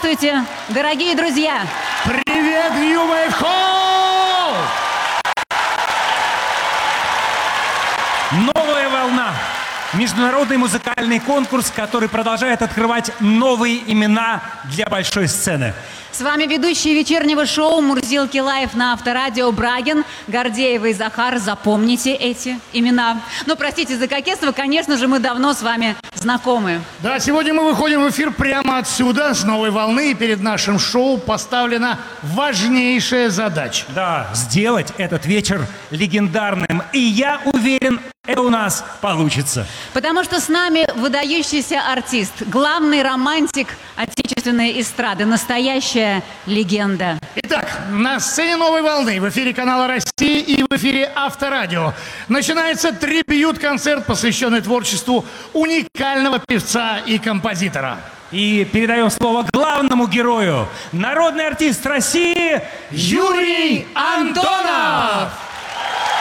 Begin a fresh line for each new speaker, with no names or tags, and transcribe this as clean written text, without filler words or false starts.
Здравствуйте, дорогие друзья!
Привет, Нью-Вейв Холл!
Новая волна. Международный музыкальный конкурс, который продолжает открывать новые имена для большой сцены.
С вами ведущие вечернего шоу «Мурзилки Лайв» на Авторадио Брагин, Гордеева и Захар. Запомните эти имена. Ну, простите за кокетство, конечно же, мы давно с вами знакомы.
Да, сегодня мы выходим в эфир прямо отсюда, с новой волны, и перед нашим шоу поставлена важнейшая задача.
Да, сделать этот вечер легендарным. И я уверен, это у нас получится.
Потому что с нами выдающийся артист, главный романтик отечественной эстрады, настоящая легенда.
Итак, на сцене новой волны, в эфире канала «Россия» и в эфире Авторадио начинается трибьют-концерт, посвященный творчеству уникального певца и композитора.
И передаем слово главному герою. Народный артист России
Юрий Антонов!